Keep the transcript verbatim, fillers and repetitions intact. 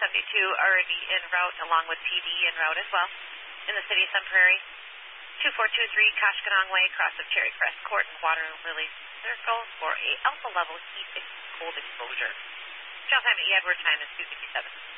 seventy-two already en route, along with P D en route as well, in the city of Sun Prairie. two four two three Koshkonong Way, cross of Cherry Crest Court and Water Lily Circle for a alpha level heat ex- cold exposure. Trail time at Edward time is two fifty-seven.